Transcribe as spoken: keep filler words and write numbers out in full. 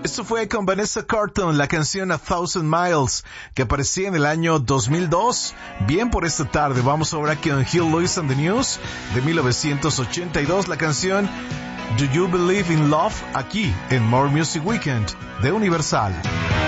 Esto fue con Vanessa Carlton, la canción A Thousand Miles, que aparecía en el año dos mil dos. Bien por esta tarde, vamos ahora con Huey Lewis and the News, de mil novecientos ochenta y dos, la canción Do You Believe in Love, aquí en More Music Weekend, de Universal.